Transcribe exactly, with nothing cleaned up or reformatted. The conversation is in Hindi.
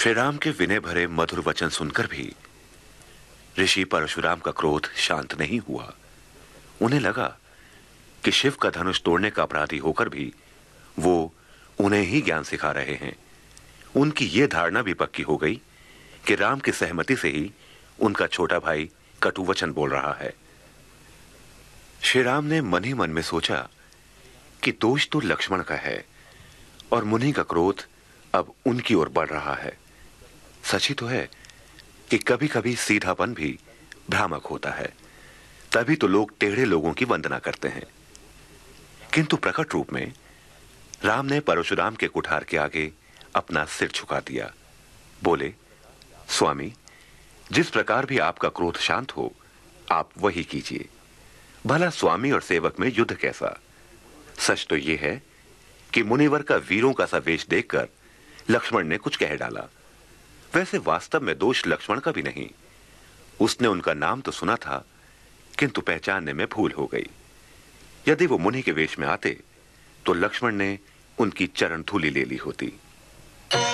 श्री राम के विनय भरे मधुर वचन सुनकर भी ऋषि परशुराम का क्रोध शांत नहीं हुआ। उन्हें लगा कि शिव का धनुष तोड़ने का अपराधी होकर भी वो उन्हें ही ज्ञान सिखा रहे हैं। उनकी यह धारणा भी पक्की हो गई कि राम की सहमति से ही उनका छोटा भाई कटु वचन बोल रहा है। श्री राम ने मन ही मन में सोचा कि दोष तो लक्ष्मण का है और मुनि का क्रोध अब उनकी ओर बढ़ रहा है। सच ही तो है कि कभी कभी सीधापन भी भ्रामक होता है, तभी तो लोग टेढ़े लोगों की वंदना करते हैं। किंतु प्रकट रूप में राम ने परशुराम के कुठार के आगे अपना सिर झुका दिया। बोले, स्वामी, जिस प्रकार भी आपका क्रोध शांत हो आप वही कीजिए। भला स्वामी और सेवक में युद्ध कैसा? सच तो यह है कि मुनिवर का वीरों का सा वेश देखकर लक्ष्मण ने कुछ कह डाला। वैसे वास्तव में दोष लक्ष्मण का भी नहीं। उसने उनका नाम तो सुना था किंतु पहचानने में भूल हो गई। यदि वो मुनि के वेश में आते तो लक्ष्मण ने उनकी चरण धूलि ले ली होती।